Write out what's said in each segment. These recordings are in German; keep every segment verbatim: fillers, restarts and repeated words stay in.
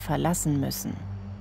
verlassen müssen.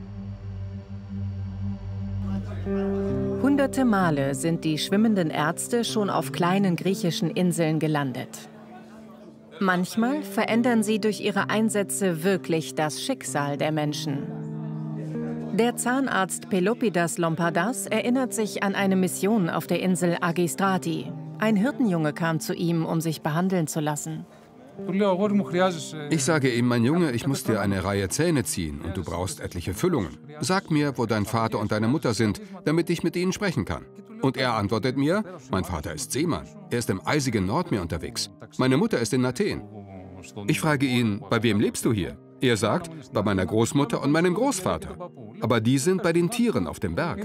Hunderte Male sind die schwimmenden Ärzte schon auf kleinen griechischen Inseln gelandet. Manchmal verändern sie durch ihre Einsätze wirklich das Schicksal der Menschen. Der Zahnarzt Pelopidas Lompardas erinnert sich an eine Mission auf der Insel Agistrati. Ein Hirtenjunge kam zu ihm, um sich behandeln zu lassen. Ich sage ihm, mein Junge, ich muss dir eine Reihe Zähne ziehen und du brauchst etliche Füllungen. Sag mir, wo dein Vater und deine Mutter sind, damit ich mit ihnen sprechen kann. Und er antwortet mir, mein Vater ist Seemann. Er ist im eisigen Nordmeer unterwegs. Meine Mutter ist in Athen. Ich frage ihn, bei wem lebst du hier? Er sagt, bei meiner Großmutter und meinem Großvater. Aber die sind bei den Tieren auf dem Berg.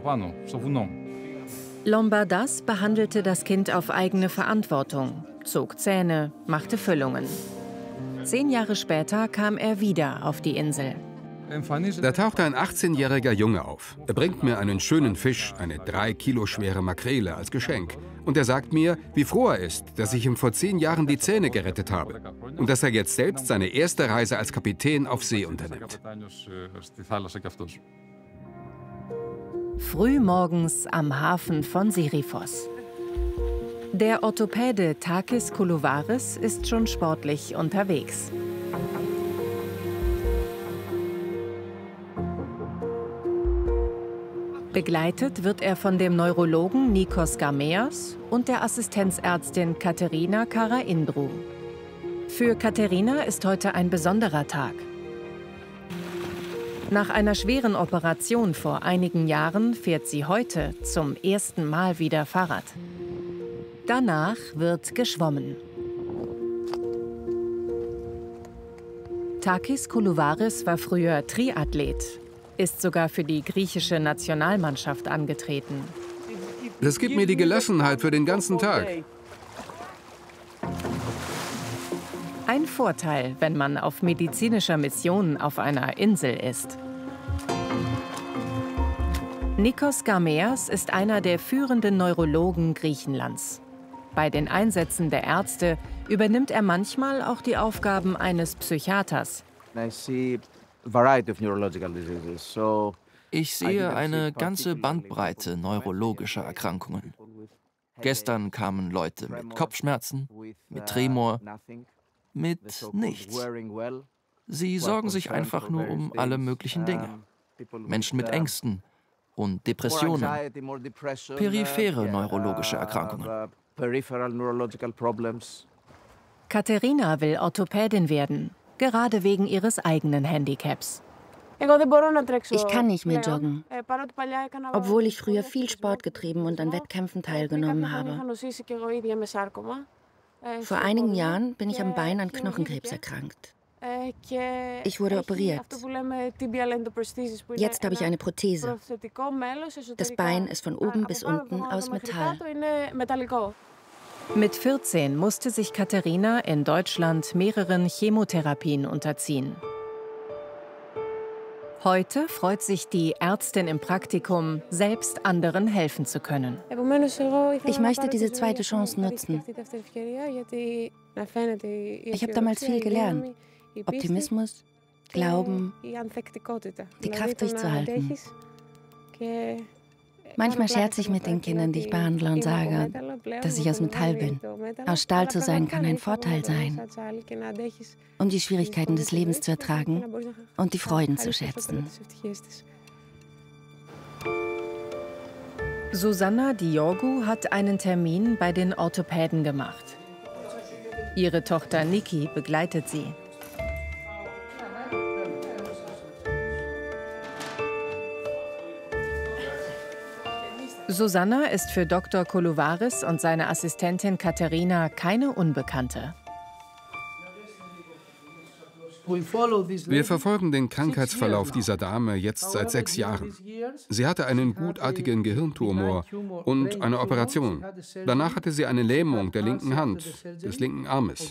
Lompardas behandelte das Kind auf eigene Verantwortung, zog Zähne, machte Füllungen. Zehn Jahre später kam er wieder auf die Insel. Da taucht ein achtzehnjähriger Junge auf. Er bringt mir einen schönen Fisch, eine drei Kilo schwere Makrele als Geschenk. Und er sagt mir, wie froh er ist, dass ich ihm vor zehn Jahren die Zähne gerettet habe. Und dass er jetzt selbst seine erste Reise als Kapitän auf See unternimmt. Frühmorgens am Hafen von Siriphos. Der Orthopäde Takis Koulouvaris ist schon sportlich unterwegs. Begleitet wird er von dem Neurologen Nikos Gameas und der Assistenzärztin Katerina Karaindrou. Für Katerina ist heute ein besonderer Tag. Nach einer schweren Operation vor einigen Jahren fährt sie heute zum ersten Mal wieder Fahrrad. Danach wird geschwommen. Takis Koulouvaris war früher Triathlet, ist sogar für die griechische Nationalmannschaft angetreten. Das gibt mir die Gelassenheit für den ganzen Tag. Ein Vorteil, wenn man auf medizinischer Mission auf einer Insel ist. Nikos Gameas ist einer der führenden Neurologen Griechenlands. Bei den Einsätzen der Ärzte übernimmt er manchmal auch die Aufgaben eines Psychiaters. Ich sehe eine ganze Bandbreite neurologischer Erkrankungen. Gestern kamen Leute mit Kopfschmerzen, mit Tremor, mit nichts. Sie sorgen sich einfach nur um alle möglichen Dinge. Menschen mit Ängsten und Depressionen, periphere neurologische Erkrankungen. Katerina will Orthopädin werden, gerade wegen ihres eigenen Handicaps. Ich kann nicht mehr joggen, obwohl ich früher viel Sport getrieben und an Wettkämpfen teilgenommen habe. Vor einigen Jahren bin ich am Bein an Knochenkrebs erkrankt. Ich wurde operiert. Jetzt habe ich eine Prothese. Das Bein ist von oben bis unten aus Metall. Mit vierzehn musste sich Katerina in Deutschland mehreren Chemotherapien unterziehen. Heute freut sich die Ärztin im Praktikum, selbst anderen helfen zu können. Ich möchte diese zweite Chance nutzen. Ich habe damals viel gelernt. Optimismus, Glauben, die Kraft durchzuhalten. Manchmal scherze ich mit den Kindern, die ich behandle, und sage, dass ich aus Metall bin. Aus Stahl zu sein kann ein Vorteil sein, um die Schwierigkeiten des Lebens zu ertragen und die Freuden zu schätzen. Susanna Diorgu hat einen Termin bei den Orthopäden gemacht. Ihre Tochter Niki begleitet sie. Susanna ist für Doktor Koulouvaris und seine Assistentin Katerina keine Unbekannte. Wir verfolgen den Krankheitsverlauf dieser Dame jetzt seit sechs Jahren. Sie hatte einen gutartigen Gehirntumor und eine Operation. Danach hatte sie eine Lähmung der linken Hand, des linken Armes.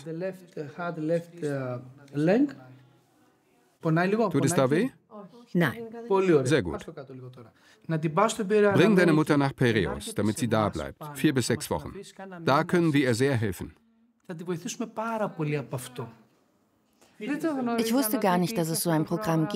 Tut es da weh? Nein. Sehr gut. Bring deine Mutter nach Piräus, damit sie da bleibt. Vier bis sechs Wochen. Da können wir ihr sehr helfen. Ich wusste gar nicht, dass es so ein Programm gibt.